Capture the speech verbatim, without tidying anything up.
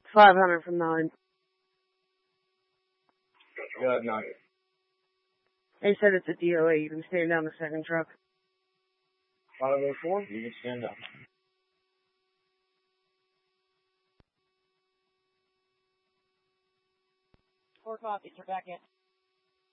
five hundred from nine. Good, nine. They said it's a D O A. You can stand down the second truck. five oh four, you can stand up. Four copies, you're back in.